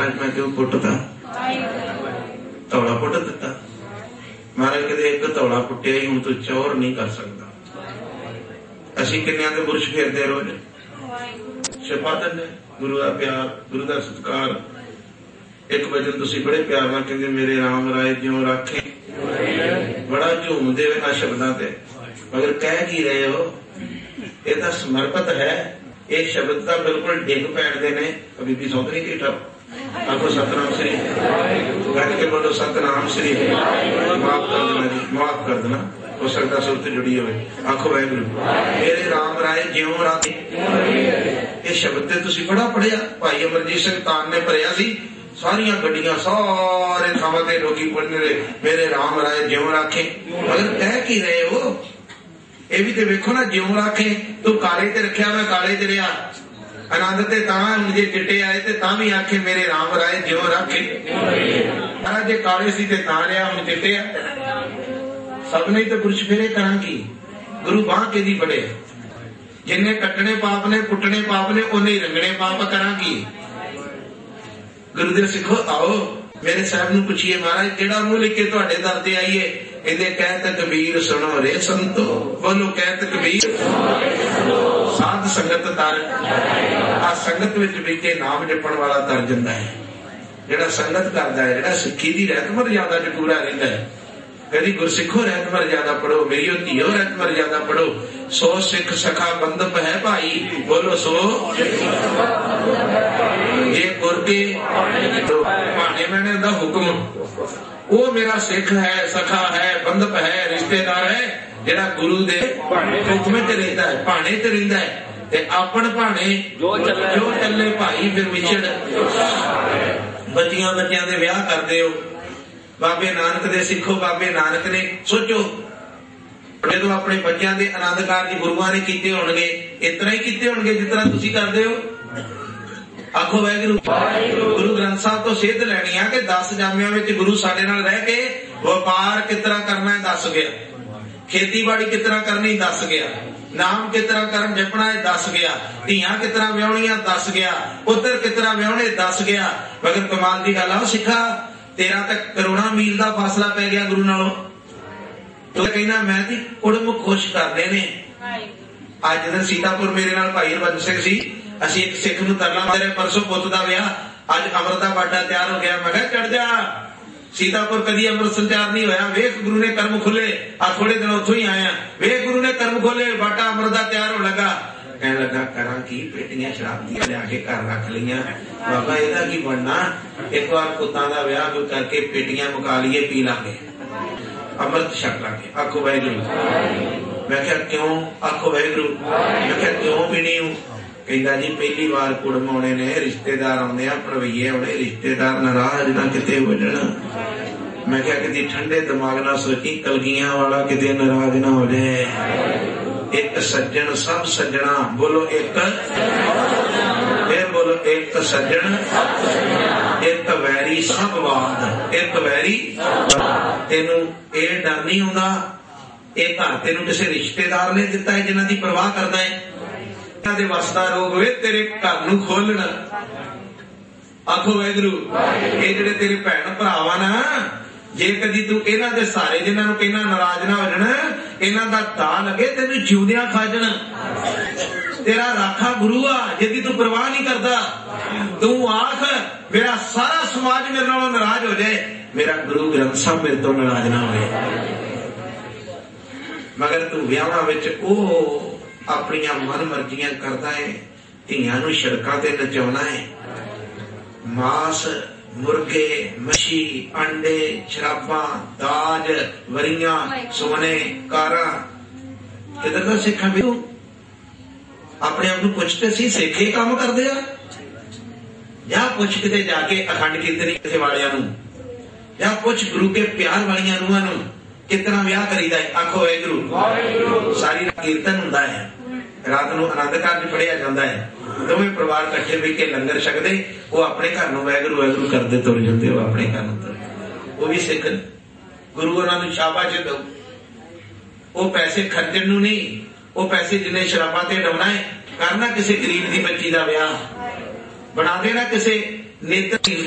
महाराज मैं क्यों पुटता, धौला पुट दिता। महाराज कहते एक धौला पुटिया ही हूं तू चौर नहीं कर सकता। असी किन्नियां ते बुरश फेरदे रोज, छपा दिंदे गुरु का प्यार, गुरु का सत्कार। एक वचन तुसी बड़े प्यार नाल कहंदे मेरे राम राय ज्यों राखे, बड़ा झूमदे हो शब्दां ते, मगर कह की रहे हो? ये तो समर्पित है। ये शब्द तो बिल्कुल डिग पैंदे ने। अभी भी सौंद नहीं की ठप आखो सतनाम श्री, गज के बोलो सतनाम श्री। माफ कर देना जी, माफ कर देना, हो सकता सुरत जुड़ी हो। आखो वाहिगुरू मेरे राम राय ज्यों राखे। ये शब्द ते तुसी बड़ा पढ़िया, भाई अमरजीत सिंह तान ने भरिया सी। सारिया गड्डियां सारे थावां ते लोकी पढ़ने रहे मेरे राम राय ज्यों राखे, मगर कह की रहे हो? ये भी तो वेखो ना, ज्यों राखे तू काले ते रखिया, मैं काले च रहा। आनंद ते तां मुझे चिट्टे आए ते तां भी आखे मेरे राम राय ज्यों राखे। जे काले सी ते तां रहा, हुण चिट्टे आ। सबने तो पुरुष फेरे करा की गुरु बांह के दी बड़े, जिन्ने कटने पाप ने पुटने पाप ने उन्हें रंगने पाप करा की। गुरुदेव सिखो आओ मेरे साहब नूं पुछिए महाराज केड़ा मुंह लिख के तुहाडे दर ते आईए? इहदे कहत कबीर सुनो रे संतो, बोलो कहत कबीर साध संगत तर। आ संगत विच बीते नाम जपण वाला तर जांदा है। जिहड़ा संगत करदा है, जिहड़ा सिੱਖੀ ਦੀ ਰਹਿਤ ਮਰਜ਼ਾਦਾ ਚ ਪੂਰਾ ਰਹਿੰਦਾ ਹੈ। कभी गुरसिखो रहत मर्यादा पढ़ो, मेरी धियो रहत मर्यादा पढ़ो। सो सिख सखा बंदप है भाई, बोलो सो ये गुर के भाने मैंने दा हुक्म, वो मेरा सिख है, सखा है, बंदप है, रिश्तेदार है, जेड़ा गुरु दे हुक्म च रहिंदा है, भाने च रहिंदा है। ते अपन भाने जो चले भाई फिर विछड़। बच्चियां बच्चियां दे विआह करदे हो, बाबे नानक दे सिखो। बाबे नानक ने सोचो जो अपने बच्चों के आनंद कारज गुरुआ ने किए होंगे, इतना ही किए होंगे जितना तुसी करते हो। आखो वाहिगुरू। गुरु ग्रंथ साहब तो सेध लैनी है कि 10 जामिया में गुरु साडे नाल रह के व्यापार किस तरह करना है दस गया, खेतीबाड़ी किस तरह करनी दस गया, नाम किस तरह करम जपना है दस गया, धियां किस तरह व्याहणियां दस गया, पुत्र किस तरह व्याहणे दस गया। मगर कमाल की गल आ सिखा तेरा तक करोड़ा मील का फासला पै गया गुरु नालों। तो कहना मैं भी कुड़म खुश करते ने। अज दिन सीतापुर मेरे नाल भाई हरबंस सिंह सी, असीं एक सिख नूं तरला मारे परसों पुत दा विआह, अज अमृत दा बाटा तैयार हो गया। मैं कहा चढ़ जा, सीतापुर कदी अमृत संचार नहीं होया। वेख गुरु ने कर्म खुले, आ थोड़े दिन उत्थों ही आया, वेख गुरु ने कर्म खोले, बाटा अमृत दा तैयार हो लगा। कहने लगा करा की पेटियां शराब दी लिया के घर रख लिया, बाबा इहदा की बनना? एक बार पुत्तां दा विआह कोई करके पेटियां मुका लीए, पी लांगे, अमृत छक लांगे। आखो वाहिगुरू। मैं क्या क्यों? आखो वाहिगुरू। मैं क्या क्यों पीनी हूं? कहंदा जी पहली बार कुड़म आउणे ने, रिश्तेदार आउंदे आ, भरवैये आउणे, रिश्तेदार नाराज ना किते हो जाण। मैं क्या किते ठंडे दिमाग नाल सोची कलगियां वाला किते नाराज ना हो जाए। एक सज्जन सब सज्जना, बोलो एक, फिर बोलो एक सज्जन, एक वैरी सब वाद, एक वैरी। तेनू ये डर नहीं आउंदा, एक घर तेनू किसी रिश्तेदार ने दिता है जिन्हां दी परवाह करदा है। इन्हां दे वस दा रोग वे तेरे घर नू खोलण। आखो वाहिगुरू। ये जिहड़े तेरे भैण भरावां ना, जे कदी तू इन्हां दे सहारे जिन्हां नू कहना नाराज ना हो जाण, इन्हां दा दा लगे तेनू जिउंदियां खा जाण। तेरा राखा गुरु आ, जिहदी तू परवाह नहीं करदा। तू आख मेरा सारा समाज मेरे नालों नाराज हो जाए, मेरा गुरु ग्रंथ साहब मेरे तो नाराज ना होए। मगर तू विआहां विच ओ अपनियां मन मर्जियां करदा है, धियां नू सड़कां ते नचाउणा है। मांस, मुर्गे, मछी, अंडे, शराबा, दाज, वरियां, सोने, कारा, किधर का सिखा भी? अपने आप को पुछते सी सिख ही काम करते हैं या पुछ किते जाके अखंड कीर्तनी किसी वालियां नूं, या पुछ गुरु के प्यार वालियां नूहां नूं कितना विआह करीदा है। आखो वाहिगुरू। सारी रात कीर्तन हुंदा है, रात नूं आनंद कारज पढ़िया जांदा है, दोवें परिवार इकट्ठे बैठ के लंगर छकदे, वो अपने घर नूं वाहिगुरू वाहिगुरू करदे तुर जांदे, वो अपने घर नूं तुर। वो भी सिख गुरु उन्हां नूं शाबाश दो। वो पैसे खर्चण नूं नहीं, वो पैसे जिन्हें शराबां ते डवना है, करना किसी गरीब दी बच्ची दा विआह, बना देना किसी नेत्र